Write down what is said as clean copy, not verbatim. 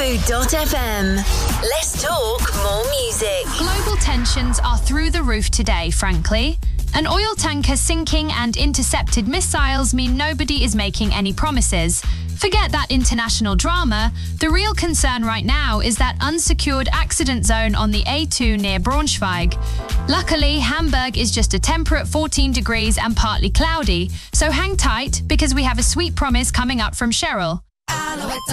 Zoo.fm. Let's talk more music. Global tensions are through the roof today, frankly. An oil tanker sinking and intercepted missiles mean nobody is making any promises. Forget that international drama. The real concern right now is that unsecured accident zone on the A2 near Braunschweig. Luckily, Hamburg is just a temperate 14 degrees and partly cloudy, so hang tight because we have a sweet promise coming up from Cheryl.